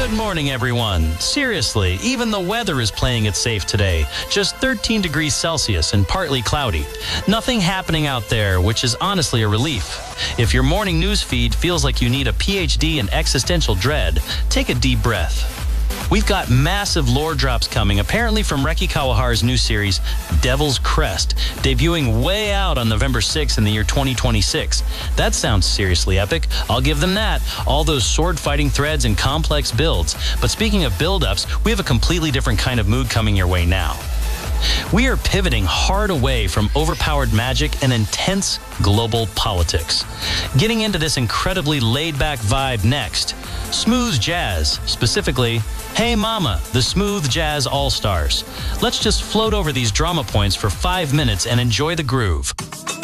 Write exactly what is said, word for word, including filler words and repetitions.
Good morning, everyone. Seriously, even the weather is playing it safe today. Just thirteen degrees Celsius and partly cloudy. Nothing happening out there, which is honestly a relief. If your morning news feed feels like you need a P H D in existential dread, take a deep breath. We've got massive lore drops coming, apparently from Reki Kawahar's new series, Devil's Crest, debuting way out on November sixth in the year twenty twenty-six. That sounds seriously epic. I'll give them that. All those sword-fighting threads and complex builds. But speaking of build-ups, we have a completely different kind of mood coming your way now. We are pivoting hard away from overpowered magic and intense global politics. Getting into this incredibly laid-back vibe next. Smooth jazz, specifically, Hey Mama, the Smooth Jazz All-Stars. Let's just float over these drama points for five minutes and enjoy the groove.